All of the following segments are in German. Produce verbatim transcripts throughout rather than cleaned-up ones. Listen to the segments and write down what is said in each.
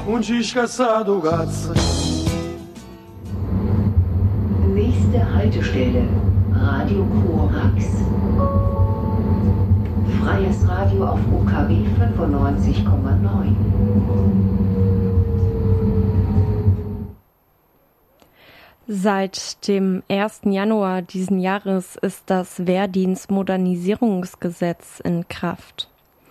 um desgraçado gato. Nächste Haltestelle, Radio Korax. Freies Radio auf U K W fünfundneunzig Komma neun. Seit dem ersten Januar diesen Jahres ist das Wehrdienstmodernisierungsgesetz in Kraft.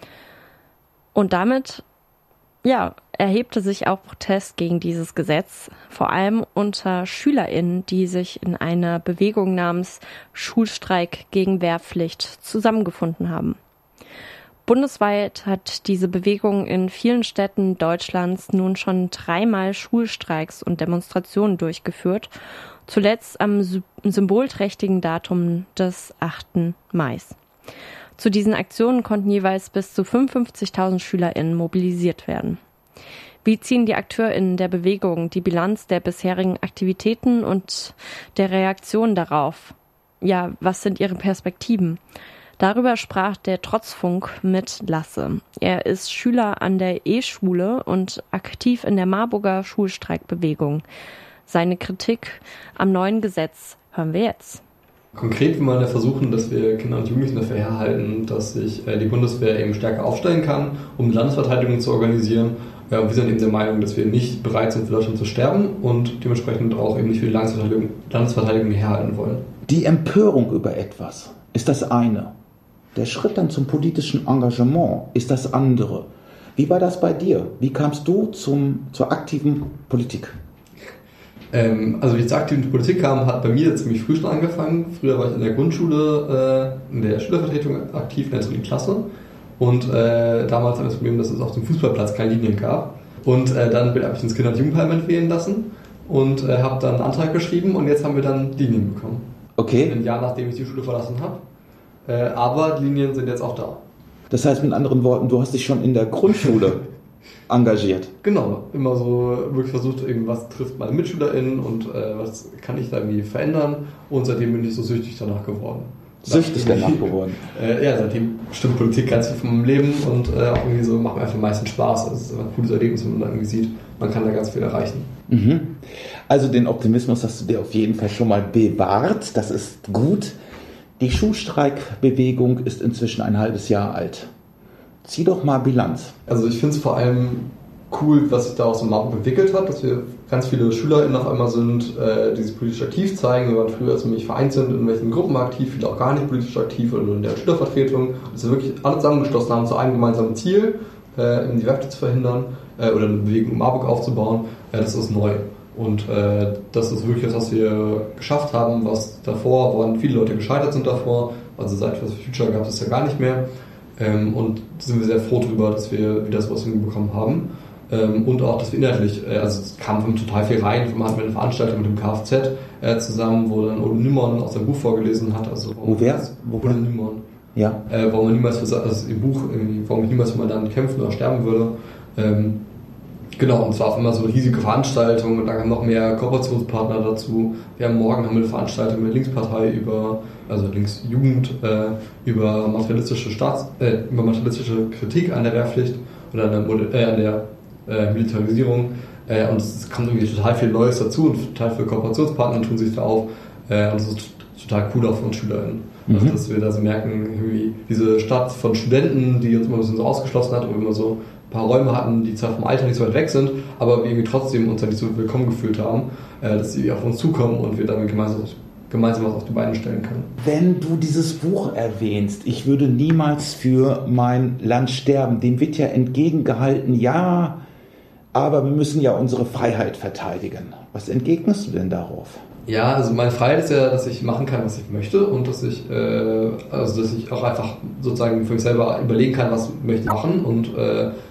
Und damit, ja, erhebte sich auch Protest gegen dieses Gesetz, vor allem unter SchülerInnen, die sich in einer Bewegung namens Schulstreik gegen Wehrpflicht zusammengefunden haben. Bundesweit hat diese Bewegung in vielen Städten Deutschlands nun schon dreimal Schulstreiks und Demonstrationen durchgeführt, zuletzt am symbolträchtigen Datum des achten Mai. Zu diesen Aktionen konnten jeweils bis zu fünfundfünfzigtausend SchülerInnen mobilisiert werden. Wie ziehen die AkteurInnen der Bewegung die Bilanz der bisherigen Aktivitäten und der Reaktion darauf? Ja, was sind ihre Perspektiven? Darüber sprach der Trotzfunk mit Lasse. Er ist Schüler an der E-Schule und aktiv in der Marburger Schulstreikbewegung. Seine Kritik am neuen Gesetz hören wir jetzt. Konkret will man ja versuchen, dass wir Kinder und Jugendlichen dafür herhalten, dass sich die Bundeswehr eben stärker aufstellen kann, um Landesverteidigung zu organisieren. Ja, und wir sind eben der Meinung, dass wir nicht bereit sind, für Deutschland zu sterben und dementsprechend auch eben nicht für die Landesverteidigung, Landesverteidigung herhalten wollen. Die Empörung über etwas ist das eine. Der Schritt dann zum politischen Engagement ist das andere. Wie war das bei dir? Wie kamst du zum, zur aktiven Politik? Ähm, also wie ich zur aktiven Politik kam, hat bei mir ziemlich früh schon angefangen. Früher war ich in der Grundschule, äh, in der Schülervertretung aktiv, in der dritten Klasse. Und äh, damals hatte ich das Problem, dass es auf dem Fußballplatz keine Linien gab. Und äh, dann habe ich ins Kinder- und Jugendparlament wählen lassen und äh, habe dann einen Antrag geschrieben und jetzt haben wir dann Linien bekommen. Okay. Ein Jahr nachdem ich die Schule verlassen habe. Äh, aber die Linien sind jetzt auch da. Das heißt mit anderen Worten, du hast dich schon in der Grundschule engagiert. Genau, immer so wirklich versucht, eben, was trifft meine MitschülerInnen und äh, was kann ich da irgendwie verändern, und seitdem bin ich so süchtig danach geworden. Süchtig danach geworden? Äh, ja, seitdem bestimmt Politik ganz viel von meinem Leben und äh, auch irgendwie so macht mir einfach am meisten Spaß. Also es ist ein cooles Erlebnis, wenn man da irgendwie sieht, man kann da ganz viel erreichen. Mhm. Also den Optimismus hast du dir auf jeden Fall schon mal bewahrt, das ist gut. Die Schulstreikbewegung ist inzwischen ein halbes Jahr alt. Zieh doch mal Bilanz. Also ich finde es vor allem cool, was sich da aus dem Marburg entwickelt hat, dass wir ganz viele SchülerInnen auf einmal sind, äh, die sich politisch aktiv zeigen. Wir waren früher ziemlich vereint sind, in welchen Gruppen aktiv, viele auch gar nicht politisch aktiv oder nur in der Schülervertretung. Dass wir wirklich alle zusammengeschlossen haben zu einem gemeinsamen Ziel, äh, die Wehrpflicht zu verhindern äh, oder eine Bewegung in Marburg aufzubauen. Äh, das ist neu. Und äh, das ist wirklich das, was wir geschafft haben, was davor, woran viele Leute gescheitert sind davor. Also seit Fridays for Future gab es ja gar nicht mehr. Ähm, und da sind wir sehr froh darüber, dass wir wieder sowas hinbekommen haben. Ähm, und auch, dass wir inhaltlich, äh, also es kam von total viel rein. Man hatten eine Veranstaltung mit dem K F Z äh, zusammen, wo dann Udo Niemann aus seinem Buch vorgelesen hat. Also, wo wer? Wo Udo Niemann. Ja. Äh, warum man niemals für, also im Buch, warum ich niemals für mein Land kämpfen oder sterben würde. Ähm, Genau, und es war auch immer so eine riesige Veranstaltung und da kamen noch mehr Kooperationspartner dazu. Wir haben morgen haben wir eine Veranstaltung mit der Linkspartei über, also Linksjugend, äh, über materialistische Staats, äh, über materialistische Kritik an der Wehrpflicht oder an der, äh, an der äh, Militarisierung. Äh, und es kommt irgendwie total viel Neues dazu und total viele Kooperationspartner tun sich da auf. Äh, und es ist total cool auch für uns SchülerInnen. Mhm. Also, dass wir da so merken, irgendwie diese Stadt von Studenten, die uns immer ein bisschen so ausgeschlossen hat, wo wir immer so ein paar Räume hatten, die zwar vom Alter nicht so weit weg sind, aber wir irgendwie trotzdem uns da nicht so willkommen gefühlt haben, dass sie auf uns zukommen und wir dann gemeinsam, gemeinsam was auf die Beine stellen können. Wenn du dieses Buch erwähnst, ich würde niemals für mein Land sterben, dem wird ja entgegengehalten, ja, aber wir müssen ja unsere Freiheit verteidigen. Was entgegnest du denn darauf? Ja, also meine Freiheit ist ja, dass ich machen kann, was ich möchte und dass ich, äh, also dass ich auch einfach sozusagen für mich selber überlegen kann, was möchte ich machen und äh,